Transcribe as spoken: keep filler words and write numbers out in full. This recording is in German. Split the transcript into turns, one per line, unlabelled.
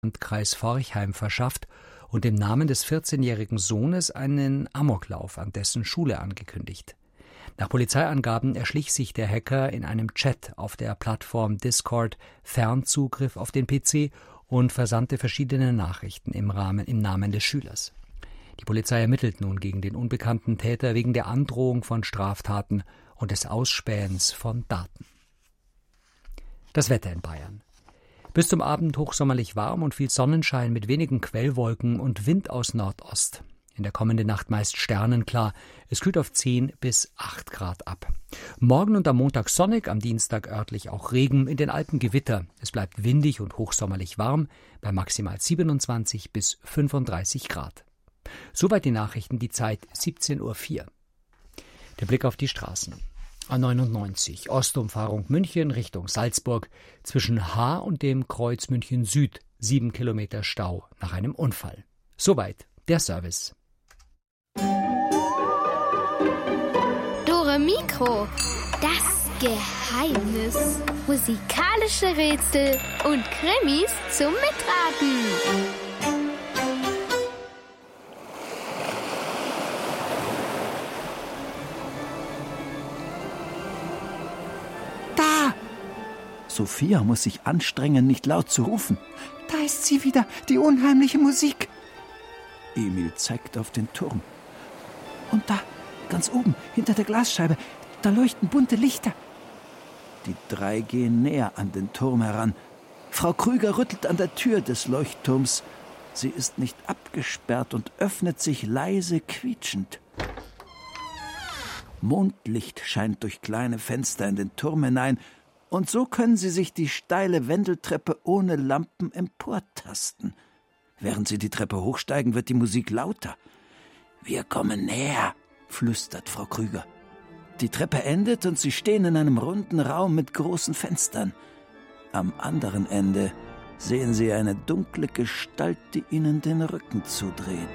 Landkreis Forchheim verschafft und im Namen des vierzehnjährigen Sohnes einen Amoklauf an dessen Schule angekündigt. Nach Polizeiangaben erschlich sich der Hacker in einem Chat auf der Plattform Discord Fernzugriff auf den P C und versandte verschiedene Nachrichten im Rahmen, im Namen des Schülers. Die Polizei ermittelt nun gegen den unbekannten Täter wegen der Androhung von Straftaten und des Ausspähens von Daten. Das Wetter in Bayern. Bis zum Abend hochsommerlich warm und viel Sonnenschein mit wenigen Quellwolken und Wind aus Nordost. In der kommenden Nacht meist sternenklar. Es kühlt auf zehn bis acht Grad ab. Morgen und am Montag sonnig, am Dienstag örtlich auch Regen, in den Alpen Gewitter. Es bleibt windig und hochsommerlich warm bei maximal siebenundzwanzig bis fünfunddreißig Grad. Soweit die Nachrichten, die Zeit siebzehn Uhr vier. Der Blick auf die Straßen. A neunundneunzig, Ostumfahrung München Richtung Salzburg, zwischen H und dem Kreuz München Süd, sieben Kilometer Stau nach einem Unfall. Soweit der Service.
Dore Mikro, das Geheimnis. Musikalische Rätsel und Krimis zum Mitraten.
Sophia muss sich anstrengen, nicht laut zu rufen. Da ist sie wieder, die unheimliche Musik. Emil zeigt auf den Turm. Und da, ganz oben, hinter der Glasscheibe, da leuchten bunte Lichter. Die drei gehen näher an den Turm heran. Frau Krüger rüttelt an der Tür des Leuchtturms. Sie ist nicht abgesperrt und öffnet sich leise quietschend. Mondlicht scheint durch kleine Fenster in den Turm hinein, und so können sie sich die steile Wendeltreppe ohne Lampen emportasten. Während sie die Treppe hochsteigen, wird die Musik lauter. »Wir kommen näher«, flüstert Frau Krüger. Die Treppe endet und sie stehen in einem runden Raum mit großen Fenstern. Am anderen Ende sehen sie eine dunkle Gestalt, die ihnen den Rücken zudreht.